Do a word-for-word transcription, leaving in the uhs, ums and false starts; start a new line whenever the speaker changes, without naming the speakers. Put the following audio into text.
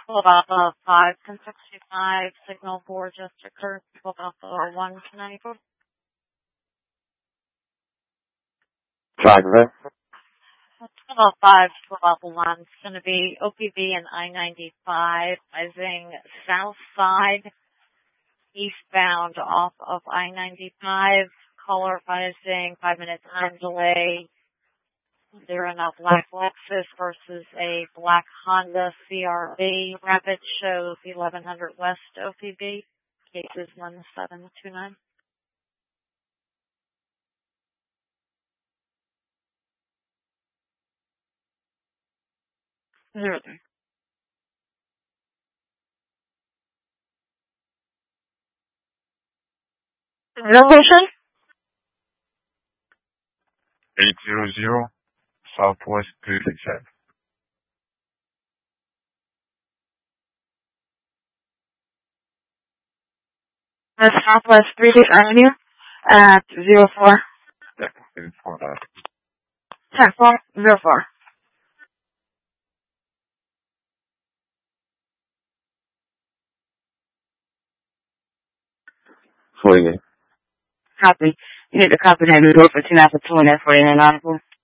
Twelve Alpha five ten sixty-five, signal four just occurred. Twelve Alpha one to ninety-four.
Track there.
Twelve five, twelve Alpha one. It's going to be O P V and I ninety-five, rising south side, eastbound off of I ninety-five. Caller rising five minute time delay. They're in a black Lexus versus a black Honda C R V. Rapid shows eleven hundred West O P V. Cases one seven two nine. Zero three. Resolution?
eight zero zero, Southwest three six seven.
The Southwest three six Avenue at zero four.
Yeah, for that.
ten four zero four.
forty-eight.
Copy. You need to copy that new door for two nine for two and that forty-nine article.